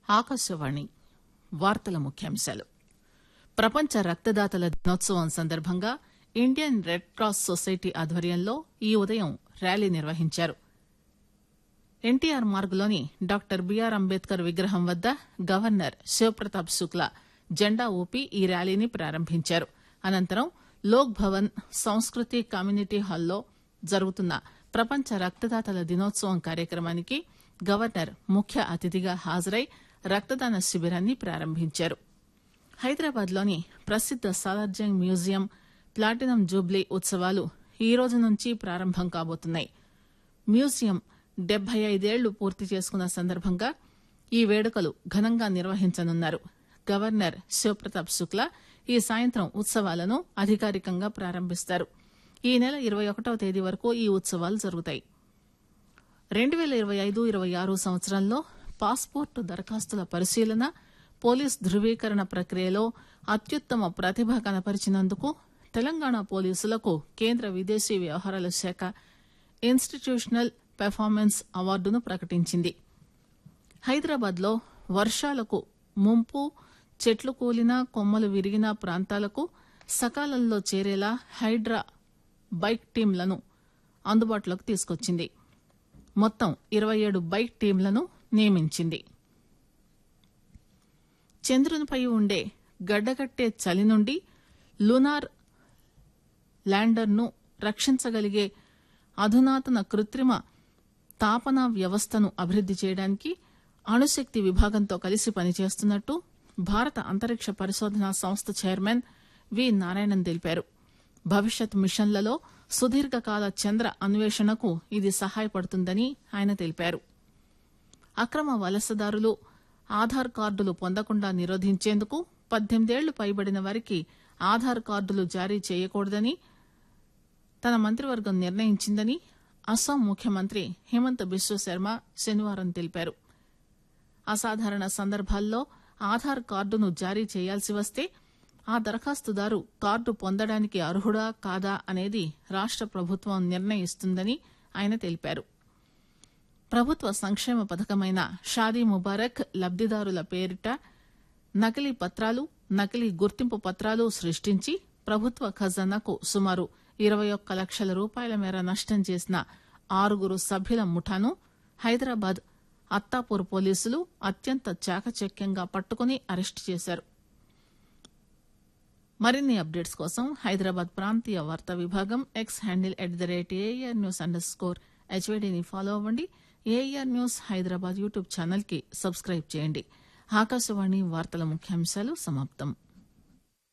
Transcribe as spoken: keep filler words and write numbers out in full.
ఆకాశవాణి వార్తల ముఖ్యాంశాలు. ప్రపంచ రక్తదాతల దినోత్సవం సందర్భంగా ఇండియన్ రెడ్ క్రాస్ సొసైటీ ఆధ్వర్యంలో ఈ ఉదయం ర్యాలీ నిర్వహించారు. ఎన్టీఆర్ మార్గులోని డాక్టర్ బీఆర్ అంబేద్కర్ విగ్రహం వద్ద గవర్నర్ శివప్రతాప్ శుక్లా జెండా ఊపి ఈ ర్యాలీని ప్రారంభించారు. అనంతరం లోక్ భవన్ సంస్కృతి కమ్యూనిటీ హాల్లో జరుగుతున్న ప్రపంచ రక్తదాతల దినోత్సవం కార్యక్రమానికి గవర్నర్ ముఖ్య అతిథిగా హాజరై రక్తదాన శిబిరాన్ని ప్రారంభించారు. హైదరాబాద్ లోని ప్రసిద్ద సాలార్జంగ్ మ్యూజియం ప్లాటినం జూబ్లీ ఉత్సవాలు ఈ రోజు నుంచి ప్రారంభం కాబోతున్నాయి. మ్యూజియం డెబ్బై ఐదేళ్లు పూర్తి చేసుకున్న సందర్భంగా ఈ వేడుకలు ఘనంగా నిర్వహించనున్నారు. గవర్నర్ శివప్రతాప్ శుక్లా ఈ సాయంత్రం ఉత్సవాలను అధికారికంగా ప్రారంభిస్తారు. ఈ నెల ఇరవై ఒకటవ తేదీ వరకు ఈ ఉత్సవాలు జరుగుతాయి. రెండు పేల ఇరవై ఐదు ఇరవై ఆరు సంవత్సరంలో పాస్పోర్టు దరఖాస్తుల పరిశీలన, పోలీస్ ధృవీకరణ ప్రక్రియలో అత్యుత్తమ ప్రతిభ కనపరిచినందుకు తెలంగాణ పోలీసులకు కేంద్ర విదేశీ వ్యవహారాల శాఖ ఇన్స్టిట్యూషనల్ పెర్ఫార్మెన్స్ అవార్డును ప్రకటించింది. హైదరాబాద్ లో వర్షాలకు ముంపు, చెట్లు కూలినా కొమ్మలు విరిగిన ప్రాంతాలకు సకాలంలో చేరేలా హైడ్రా బైక్ టీంలను అందుబాటులోకి తీసుకొచ్చింది. మొత్తం ఇరవై ఏడు బైక్ టీంలను నియమించింది. చంద్రునిపై ఉండే గడ్డగట్టే చలి నుండి లూనార్ ల్యాండర్ ను రక్షించగలిగే అధునాతన కృత్రిమ తాపన వ్యవస్థను అభివృద్ది చేయడానికి అణుశక్తి విభాగంతో కలిసి పనిచేస్తున్నట్టు భారత అంతరిక్ష పరిశోధనా సంస్థ చైర్మన్ వి నారాయణన్ తెలిపారు. భవిష్యత్ మిషన్లలో సుదీర్ఘకాల చంద్ర అన్వేషణకు ఇది సహాయపడుతుందని ఆయన తెలిపారు. అక్రమ వలసదారులు ఆధార్ కార్డులు పొందకుండా నిరోధించేందుకు పద్దెనిమిదేళ్లు పైబడిన వారికి ఆధార్ కార్డులు జారీ చేయకూడదని తన మంత్రివర్గం నిర్ణయించిందని అస్సాం ముఖ్యమంత్రి హిమంత బిశ్వ శర్మ శనివారం తెలిపారు. అసాధారణ సందర్భాల్లో ఆధార్ కార్డును జారీ చేయాల్సి వస్తే ఆ దరఖాస్తుదారు కార్డు పొందడానికి అర్హుడా కాదా అనేది రాష్ట ప్రభుత్వం నిర్ణయిస్తుందని ఆయన తెలిపారు. ప్రభుత్వ సంక్షేమ పథకమైన షాదీ ముబారక్ లబ్దిదారుల పేరిట నకిలీ పత్రాలు, నకిలీ గుర్తింపు పత్రాలు సృష్టించి ప్రభుత్వ ఖజానాకు సుమారు ఇరవై ఒక్క లక్షల రూపాయల మేర నష్టం చేసిన ఆరుగురు సభ్యుల ముఠాను హైదరాబాద్ అత్తాపూర్ పోలీసులు అత్యంత చాకచక్యంగా పట్టుకుని అరెస్టు చేశారు. మరిన్ని అప్డేట్స్ కోసం హైదరాబాద్ ప్రాంతీయ వార్తా విభాగం X handle at the rate AR news under score హెచ్వైడీని follow అవ్వండి. AR news Hyderabad YouTube channel కి సబ్స్క్రైబ్ చేయండి. ఆకాశవాణి వార్తల ముఖ్యాంశాలు సమాప్తం.